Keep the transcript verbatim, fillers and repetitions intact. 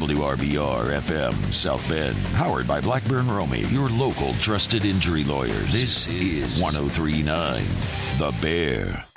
W R B R F M South Bend. Powered by Blackburn Romey, your local trusted injury lawyers. This is one oh three point nine The Bear.